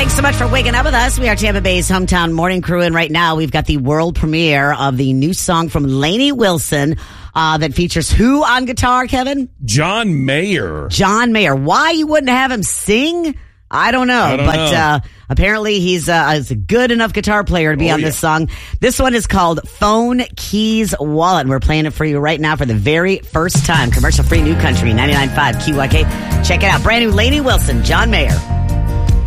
Thanks so much for waking up with us. We are Tampa Bay's hometown morning crew, and right now we've got the world premiere of the new song from Lainey Wilson that features who on guitar, Kevin? John Mayer. John Mayer. Why you wouldn't have him sing? I don't know. Apparently he's a good enough guitar player to be on this song. This one is called Phone Keys Wallet, and we're playing it for you right now for the very first time. Commercial-free New Country, 99.5 QYK. Check it out. Brand new Lainey Wilson, John Mayer.